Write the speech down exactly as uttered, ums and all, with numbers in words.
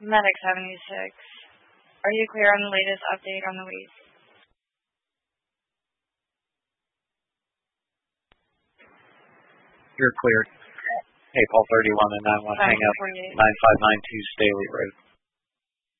Medic seventy-six. Are you clear on the latest update on the lease? You're cleared. April thirty-one and nine one, hang up, nine five nine two Staley Road.